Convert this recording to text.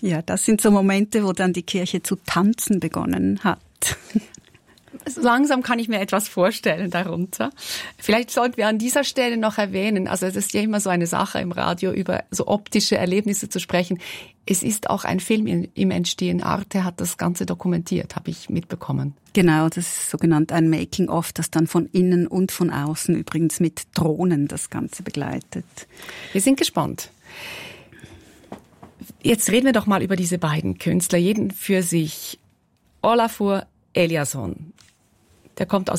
Ja, das sind so Momente, wo dann die Kirche zu tanzen begonnen hat. Langsam kann ich mir etwas vorstellen darunter. Vielleicht sollten wir an dieser Stelle noch erwähnen, also es ist ja immer so eine Sache im Radio, über so optische Erlebnisse zu sprechen. Es ist auch ein Film im Entstehen. Arte hat das Ganze dokumentiert, habe ich mitbekommen. Genau, das ist sogenannt ein Making-of, das dann von innen und von außen übrigens mit Drohnen das Ganze begleitet. Wir sind gespannt. Jetzt reden wir doch mal über diese beiden Künstler, jeden für sich. Olafur Eliasson, der kommt aus